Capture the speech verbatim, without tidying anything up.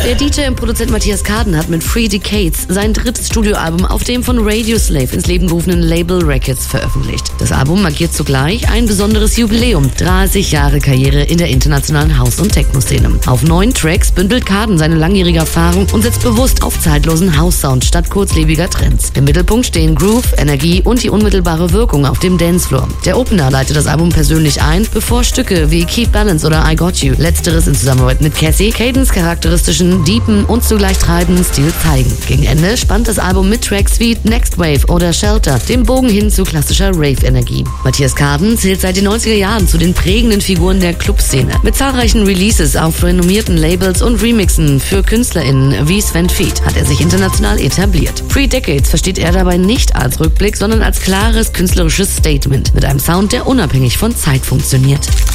Der D J und Produzent Matthias Karden hat mit Three Decades sein drittes Studioalbum auf dem von Radioslave ins Leben gerufenen Label Records veröffentlicht. Das Album markiert zugleich ein besonderes Jubiläum, dreißig Jahre Karriere in der internationalen House- und Techno-Szene. Auf neun Tracks bündelt Karden seine langjährige Erfahrung und setzt bewusst auf zeitlosen House-Sound statt kurzlebiger Trends. Im Mittelpunkt stehen Groove, Energie und die unmittelbare Wirkung auf dem Dancefloor. Der Opener leitet das Album persönlich ein, bevor Stücke wie Keep Balance oder I Got You, letzteres in Zusammenarbeit mit Cassie, Cadence charakteristischen, deepen und zugleich treibenden Stil zeigen. Gegen Ende spannt das Album mit Tracks wie Next Wave oder Shelter den Bogen hin zu klassischer Rave-Energie. Matthias Karden zählt seit den neunziger Jahren zu den prägenden Figuren der Clubszene. Mit zahlreichen Releases auf renommierten Labels und Remixen für KünstlerInnen wie Sven Feet hat er sich international etabliert. Three Decades versteht er dabei nicht als Rückblick, sondern als klares künstlerisches Statement mit einem Sound, der unabhängig von Zeit funktioniert.